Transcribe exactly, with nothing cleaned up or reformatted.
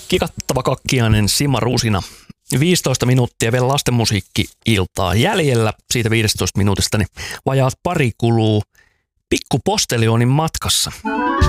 Kikattava kakkiainen Sima Ruusina. viisitoista minuuttia vielä lastenmusiikki-iltaa jäljellä. Siitä viidestätoista minuutista niin vajaat pari kuluu Pikku Postelionin matkassa.